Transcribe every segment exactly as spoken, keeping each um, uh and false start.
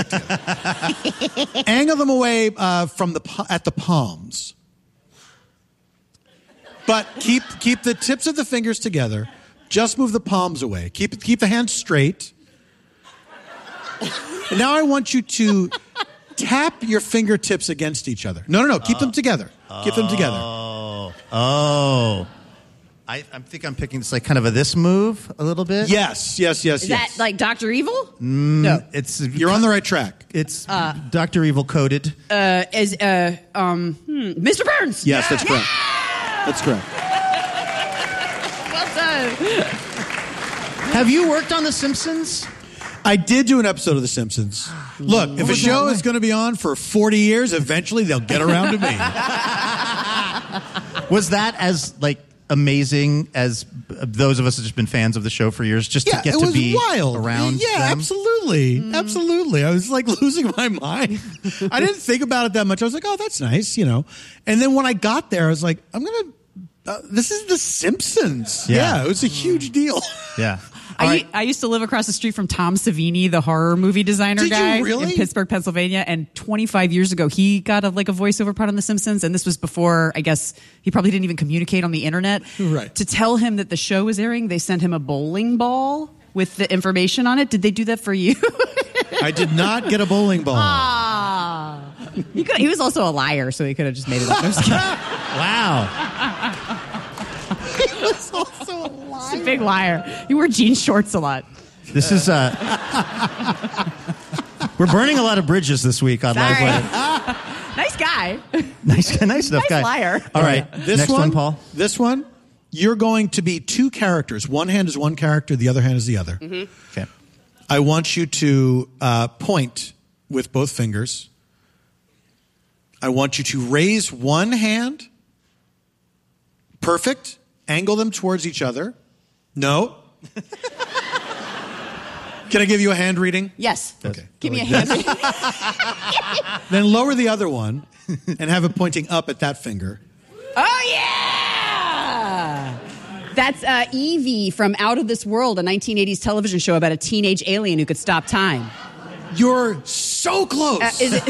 Angle them away uh, from the at the palms. But keep keep the tips of the fingers together. Just move the palms away. Keep keep the hands straight. And now I want you to tap your fingertips against each other. No, no, no. Keep uh, them together. Keep them together. Oh. Oh. I, I think I'm picking this like kind of a this move a little bit. Yes, yes, yes, Is yes. that like Doctor Evil? Mm, no. It's You're on the right track. It's uh, Doctor Evil coded. Uh, as uh, um, hmm, Mister Burns. Yes, that's correct. Yeah! That's correct. Well done. Have you worked on The Simpsons? I did do an episode of The Simpsons. Look, if a show is going to be on for forty years, eventually they'll get around to me. Was that as, like, amazing as those of us that have just been fans of the show for years, just yeah, to get it to was be wild. around Yeah, them? absolutely. Mm. Absolutely. I was, like, losing my mind. I didn't think about it that much. I was like, oh, that's nice, you know. And then when I got there, I was like, I'm going to... Uh, this is The Simpsons. Yeah. yeah, it was a huge deal. Yeah. I, right. I used to live across the street from Tom Savini, the horror movie designer Did guy you really? in Pittsburgh, Pennsylvania. And twenty-five years ago, he got a, like a voiceover part on The Simpsons. And this was before, I guess, he probably didn't even communicate on the internet. Right. To tell him that the show was airing, they sent him a bowling ball with the information on it. Did they do that for you? I did not get a bowling ball. Ah. He, could, he was also a liar, so he could have just made it up. Wow. He was also a liar. He's a big liar. He wore jean shorts a lot. This is, uh... we're burning a lot of bridges this week on Sorry. Livewire. Nice guy. Nice, nice enough Nice guy. liar. All right, This next one, Paul. This one, you're going to be two characters. One hand is one character, the other hand is the other. Mm-hmm. Okay. I want you to uh, point with both fingers. I want you to raise one hand. Perfect. Angle them towards each other. No. Can I give you a hand reading? Yes. Okay. Give me a Like hand. this. Then lower the other one and have it pointing up at that finger. Oh, yeah! That's uh, Evie from Out of This World, a nineteen eighties television show about a teenage alien who could stop time. You're so close. Uh, is it?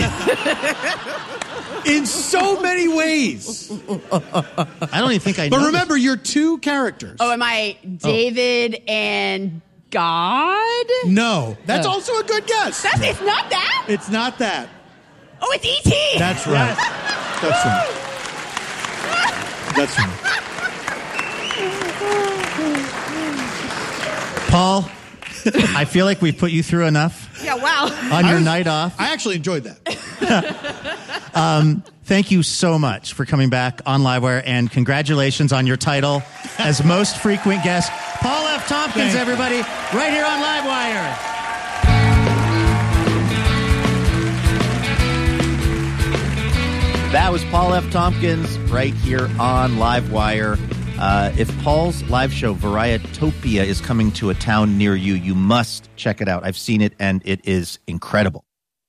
In so many ways. I don't even think I know. But remember, you're two characters. Oh, am I David oh. and God? No. That's oh. also a good guess. That's, it's not that? It's not that. Oh, it's E T That's right. That's right. That's right. Paul, I feel like we've put you through enough. Yeah, wow. On your was, night off. I actually enjoyed that. um, thank you so much for coming back on Livewire, and congratulations on your title as most frequent guest. Paul F. Tompkins, Thank everybody, you. Right here on Livewire. That was Paul F. Tompkins right here on Livewire. Uh, if Paul's live show, Varietopia, is coming to a town near you, you must check it out. I've seen it, and it is incredible.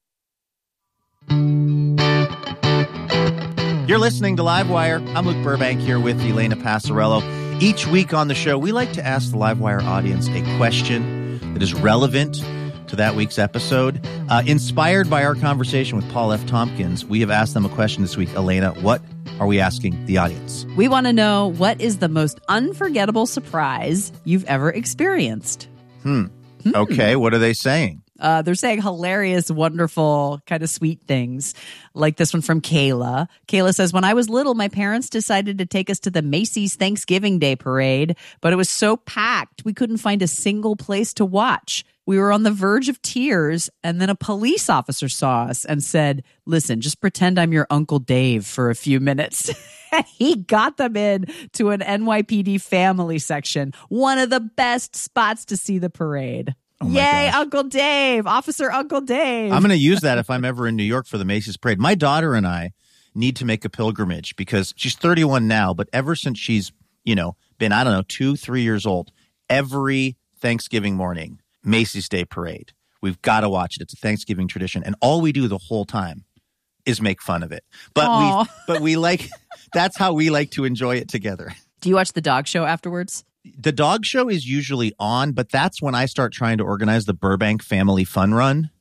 You're listening to Livewire. I'm Luke Burbank here with Elena Passarello. Each week on the show, we like to ask the Livewire audience a question that is relevant to that week's episode. Uh, inspired by our conversation with Paul F. Tompkins, we have asked them a question this week. Elena, what are we asking the audience? We want to know, what is the most unforgettable surprise you've ever experienced? Hmm. hmm. Okay, what are they saying? Uh, they're saying hilarious, wonderful, kind of sweet things, like this one from Kayla. Kayla says, when I was little, my parents decided to take us to the Macy's Thanksgiving Day Parade, but it was so packed, we couldn't find a single place to watch. We were on the verge of tears, and then a police officer saw us and said, listen, just pretend I'm your Uncle Dave for a few minutes. And he got them in to an N Y P D family section, one of the best spots to see the parade. Oh Yay, gosh. Uncle Dave, Officer Uncle Dave. I'm going to use that if I'm ever in New York for the Macy's Parade. My daughter and I need to make a pilgrimage because she's thirty-one now, but ever since she's, you know, been, I don't know, two, three years old, every Thanksgiving morning, Macy's Day Parade. We've got to watch it. It's a Thanksgiving tradition. And all we do the whole time is make fun of it. But Aww. we but we like, that's how we like to enjoy it together. Do you watch the dog show afterwards? The dog show is usually on, but that's when I start trying to organize the Burbank Family Fun Run.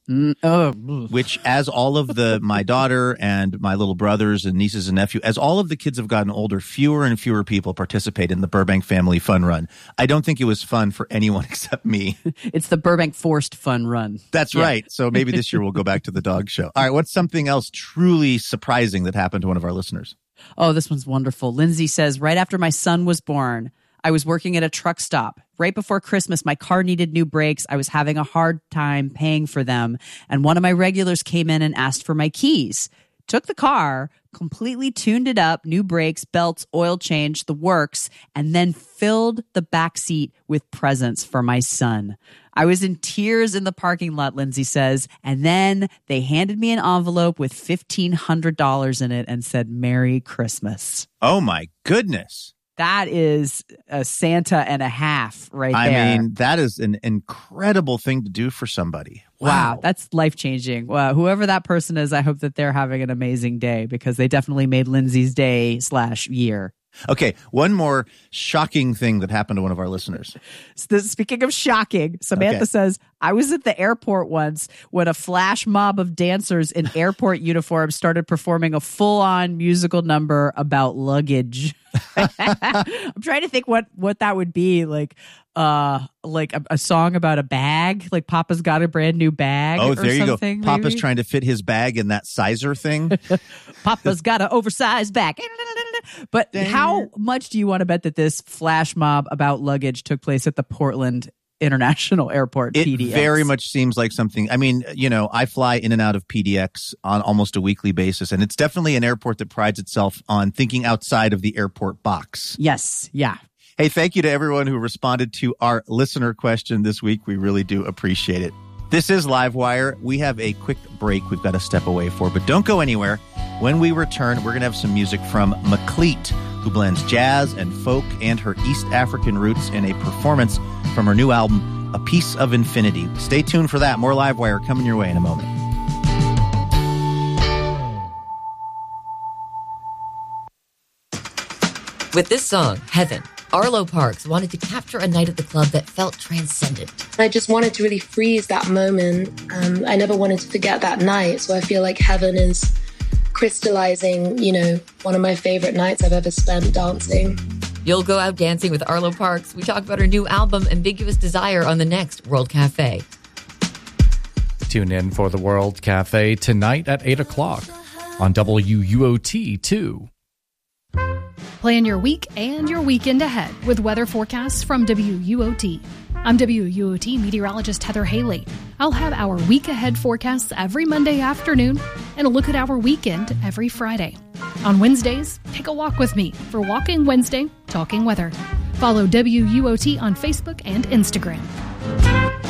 Mm, oh, which as all of the, my daughter and my little brothers and nieces and nephew, as all of the kids have gotten older, fewer and fewer people participate in the Burbank Family Fun Run. I don't think it was fun for anyone except me. It's the Burbank Forced Fun Run. That's yeah. right. So maybe this year we'll go back to the dog show. All right. What's something else truly surprising that happened to one of our listeners? Oh, this one's wonderful. Lindsay says, right after my son was born, I was working at a truck stop. Right before Christmas, my car needed new brakes. I was having a hard time paying for them. And one of my regulars came in and asked for my keys. Took the car, completely tuned it up, new brakes, belts, oil change, the works, and then filled the back seat with presents for my son. I was in tears in the parking lot, Lindsay says, and then they handed me an envelope with fifteen hundred dollars in it and said, Merry Christmas. Oh, my goodness. That is a Santa and a half right I there. I mean, that is an incredible thing to do for somebody. Wow. Wow, that's life-changing. Wow, whoever that person is, I hope that they're having an amazing day because they definitely made Lindsay's day slash year. Okay, one more shocking thing that happened to one of our listeners. Speaking of shocking, Samantha okay. says, I was at the airport once when a flash mob of dancers in airport uniforms started performing a full-on musical number about luggage. I'm trying to think what, what that would be, like uh, like a, a song about a bag, like Papa's got a brand new bag. Oh, or there you go. Maybe? Papa's trying to fit his bag in that sizer thing. Papa's got an oversized bag. But Dang. How much do you want to bet that this flash mob about luggage took place at the Portland International Airport, it P D X? It very much seems like something. I mean, you know, I fly in and out of P D X on almost a weekly basis, and it's definitely an airport that prides itself on thinking outside of the airport box. Yes. Yeah. Hey, thank you to everyone who responded to our listener question this week. We really do appreciate it. This is Livewire. We have a quick break we've got to step away for, but don't go anywhere. When we return, we're going to have some music from Macleat, who blends jazz and folk and her East African roots in a performance from her new album, A Piece of Infinity. Stay tuned for that. More Livewire coming your way in a moment. With this song, Heaven, Arlo Parks wanted to capture a night at the club that felt transcendent. I just wanted to really freeze that moment. Um, I never wanted to forget that night, so I feel like Heaven is crystallizing, you know, one of my favorite nights I've ever spent dancing. You'll go out dancing with Arlo Parks. We talk about her new album, Ambiguous Desire, on the next World Cafe. Tune in for the World Cafe tonight at eight o'clock on W U O T two. Plan your week and your weekend ahead with weather forecasts from W U O T. I'm W U O T meteorologist Heather Haley. I'll have our week ahead forecasts every Monday afternoon and a look at our weekend every Friday. On Wednesdays, take a walk with me for Walking Wednesday, Talking Weather. Follow W U O T on Facebook and Instagram.